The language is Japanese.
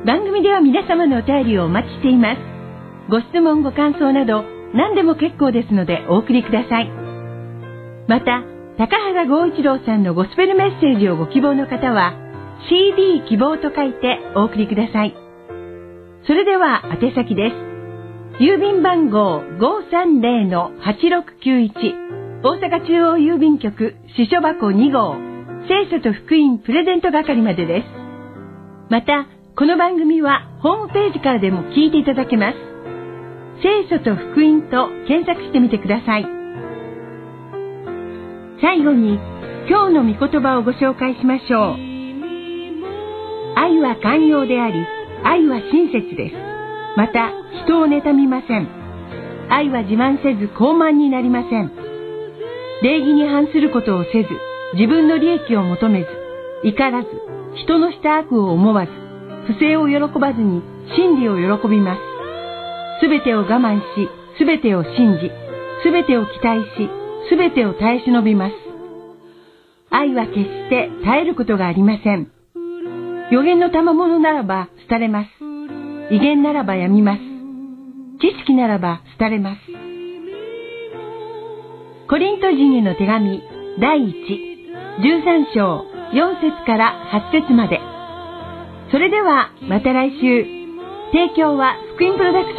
番組では皆様のお便りをお待ちしています。ご質問ご感想など何でも結構ですのでお送りください。また高原剛一郎さんのゴスペルメッセージをご希望の方は CD 希望と書いてお送りください。それでは宛先です。郵便番号 530-8691 大阪中央郵便局支所箱2号聖書と福音プレゼント係までです。またこの番組はホームページからでも聞いていただけます。聖書と福音と検索してみてください。最後に今日の御言葉をご紹介しましょう。愛は寛容であり、愛は親切です。また人を妬みません。愛は自慢せず傲慢になりません。礼儀に反することをせず、自分の利益を求めず、怒らず、人のした悪を思わず、不正を喜ばずに真理を喜びます。すべてを我慢し、すべてを信じ、すべてを期待し、すべてを耐え忍びます。愛は決して絶えることがありません。預言の賜物ならば廃れます。威厳ならばやみます。知識ならば廃れます。コリント人への手紙第1、13章4節から8節まで。それではまた来週。提供は福音プロダクション